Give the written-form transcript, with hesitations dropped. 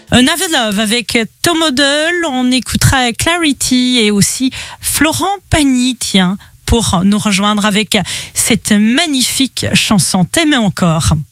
Another Love avec Tom Odell, on écoutera Clarity et aussi Florent Pagny, tiens, pour nous rejoindre avec cette magnifique chanson T'aimer encore.